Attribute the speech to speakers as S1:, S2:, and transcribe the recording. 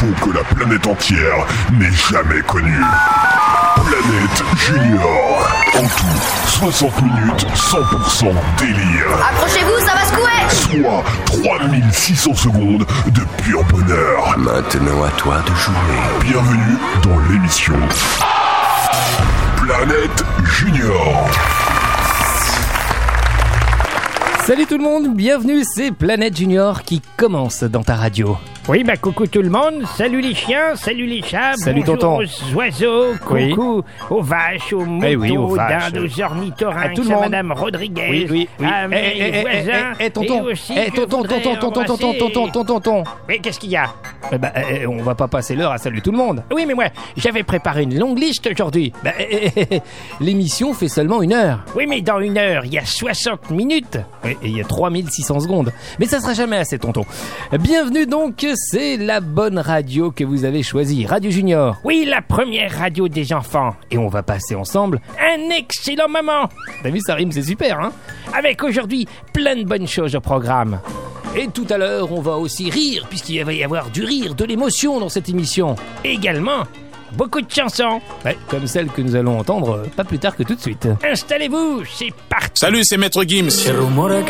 S1: l'info que la planète entière n'ait jamais connue. Planète Junior. En tout, 60 minutes, 100% délire.
S2: Accrochez-vous, ça va secouer.
S1: Soit 3600 secondes de pur bonheur.
S3: Maintenant à toi de jouer.
S1: Bienvenue dans l'émission Planète Junior.
S4: Salut tout le monde, bienvenue, c'est Planète Junior qui commence dans ta radio.
S5: Oui, coucou tout le monde, salut les chiens, salut les chats,
S4: salut
S5: bonjour
S4: tonton.
S5: aux oiseaux, coucou aux vaches, aux motos,
S4: aux vaches.
S5: dindes, aux ornithorynques,
S4: À tout le monde.
S5: Madame Rodriguez,
S4: Oui.
S5: à mes voisins,
S4: tonton,
S5: et aussi je voudrais embrasser-
S4: tonton.
S5: Mais qu'est-ce qu'il y a?
S4: On va pas passer l'heure à saluer tout le monde.
S5: Oui, mais moi, j'avais préparé une longue liste aujourd'hui.
S4: L'émission fait seulement 1 heure.
S5: Oui, mais dans 1 heure, il y a 60 minutes.
S4: Et il y a 3600 secondes. Mais ça sera jamais assez, tonton. Bienvenue donc, c'est la bonne radio que vous avez choisie, Radio Junior.
S5: Oui, la première radio des enfants.
S4: Et on va passer ensemble.
S5: Un excellent moment.
S4: T'as vu, ça rime, c'est super, hein?
S5: Avec aujourd'hui plein de bonnes choses au programme.
S4: Et tout à l'heure, on va aussi rire, puisqu'il va y avoir du rire, de l'émotion dans cette émission.
S5: Également, beaucoup de chansons.
S4: Ouais, comme celle que nous allons entendre pas plus tard que tout de suite.
S5: Installez-vous, c'est parti.
S6: Salut, c'est Maître Gims.